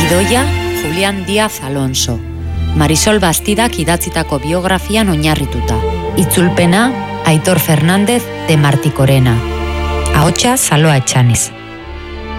Gidoia Julián Díaz Alonso. Marisol Bastidak idatzitako biografian oinarrituta. Itzulpena Aitor Fernández de Martikorena. Ahotsa Saloa Etxaniz.